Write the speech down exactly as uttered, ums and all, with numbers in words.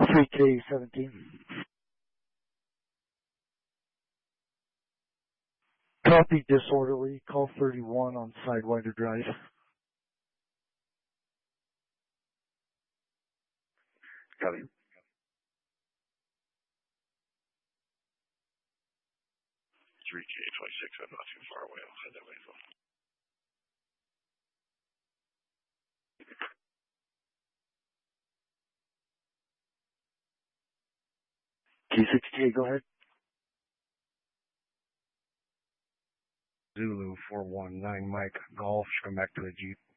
three K seventeen. Copy disorderly. Call thirty-one on Sidewinder Drive. Copy. three K twenty-six, I'm not too far away. I'll head that way as well. Q sixty-eight, go ahead. Zulu four one nine Mike Golf, come back to the Jeep.